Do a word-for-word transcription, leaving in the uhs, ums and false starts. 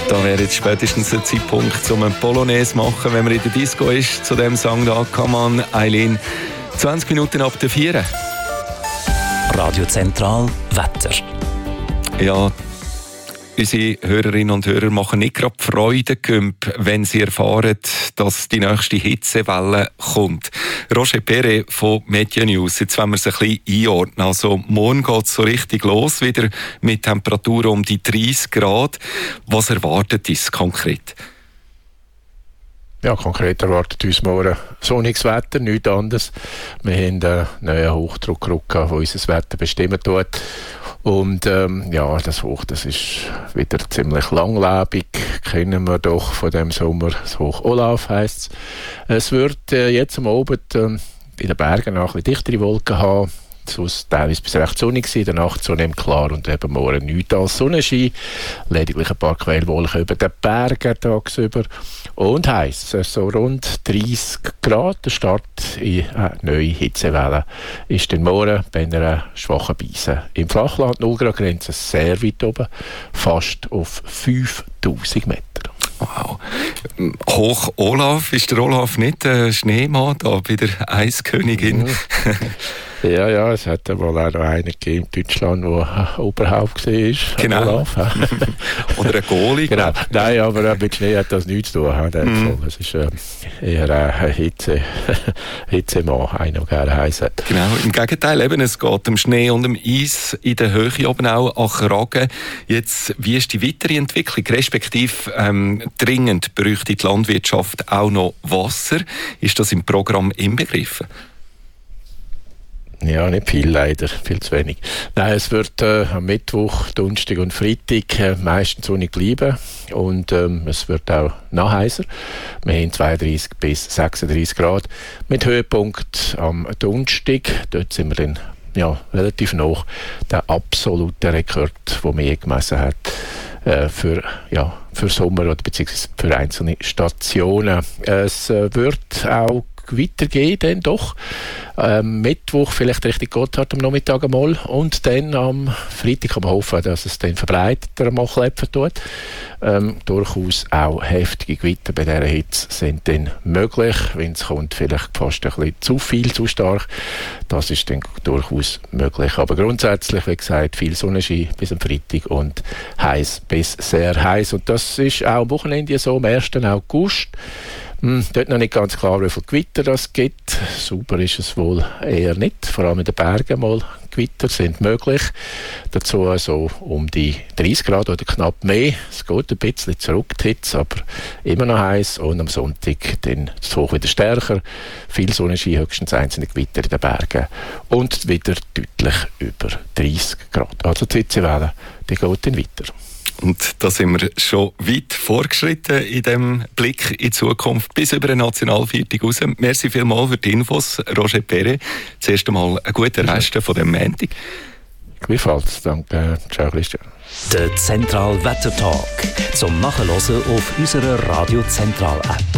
Da wäre jetzt spätestens der Zeitpunkt, um einen Polonaise machen, wenn man in der Disco ist. Zu dem Song da, Come on, Eileen. zwanzig Minuten ab der vier. Radio Zentral Wetter. Ja, unsere Hörerinnen und Hörer machen nicht gerade Freude, wenn sie erfahren, dass die nächste Hitzewelle kommt. Roger Perret von Media News. Jetzt wollen wir es ein bisschen einordnen. Also, morgen geht es so richtig los, wieder mit Temperaturen um die dreißig Grad. Was erwartet uns konkret? Ja, konkret erwartet uns morgen sonniges Wetter, nichts anderes. Wir haben einen neuen Hochdruck, der unser Wetter bestimmen tut. Und ähm, ja, das Hoch, das ist wieder ziemlich langlebig, kennen wir doch von dem Sommer. Das Hoch Olaf heisst es. Es wird äh, jetzt am Abend äh, in den Bergen noch ein bisschen dichtere Wolken haben. Sonst teilweise bis recht sonnig sein, in der Nacht zunehmend klar und eben morgen nichts als Sonnenschein. Lediglich ein paar Quellwolken über den Bergen tagsüber. Und heiß, so rund dreißig Grad. Der Start in eine neue Hitzewelle ist dann morgen bei einer schwachen Beise. Im Flachland null Grad Grenze sehr weit oben, fast auf fünftausend Meter. Wow. Hoch Olaf, ist der Olaf nicht der Schneemann da bei der Eiskönigin? Mhm. Ja, ja, es hat ja wohl auch noch einen gegeben in Deutschland, der Oberhaupt war. Genau. Olaf. Oder ein Goalie. Genau. Nein, aber mit Schnee hat das nichts zu tun. Es ist äh, eher ein Hitze, Hitzemann, einer, der gerne heiß hat. Genau, im Gegenteil, eben, es geht um Schnee und um Eis in der Höhe oben auch an Kragen. Jetzt, wie ist die weitere Entwicklung? Respektive ähm, dringend bräuchte die Landwirtschaft auch noch Wasser. Ist das im Programm inbegriffen? Ja, nicht viel leider, viel zu wenig. Nein, es wird äh, am Mittwoch, Donnerstag und Freitag äh, meistens sonnig bleiben und ähm, es wird auch noch heißer. Wir haben zweiunddreißig bis sechsunddreißig Grad mit Höhepunkt am Donnerstag. Dort sind wir dann ja, relativ nah. Der absolute Rekord, den man je gemessen hat äh, für, ja, für Sommer oder beziehungsweise für einzelne Stationen. Es äh, wird auch weitergehen, dann doch. Ähm, Mittwoch vielleicht Richtung Gotthard am Nachmittag einmal und dann am Freitag kann man hoffen, dass es dann verbreiteter mal klepfen tut. Ähm, durchaus auch heftige Gewitter bei dieser Hitze sind dann möglich, wenn es kommt, vielleicht fast ein bisschen zu viel, zu stark. Das ist dann durchaus möglich. Aber grundsätzlich, wie gesagt, viel Sonnenschein bis am Freitag und heiß bis sehr heiß. Und das ist auch am Wochenende so, am ersten August. Hm, dort noch nicht ganz klar, wie viel Gewitter das gibt. Sauber ist es wohl eher nicht. Vor allem in den Bergen mal Gewitter sind möglich. Dazu also um die dreißig Grad oder knapp mehr. Es geht ein bisschen zurück, die Hitze, aber immer noch heiß. Und am Sonntag dann das Hoch wieder stärker. Viel Sonnenschein, höchstens einzelne Gewitter in den Bergen. Und wieder deutlich über dreißig Grad. Also die Hitzewelle, die geht dann weiter. Und da sind wir schon weit vorgeschritten in dem Blick in die Zukunft, bis über den Nationalviertel raus. Merci vielmals für die Infos, Roger Perret. Zuerst einmal einen guten Rest von dem Montag. Gleichfalls, danke. Ciao, Christian. Der Zentral Wetter Talk zum Nachhören auf unserer Radio Zentral App.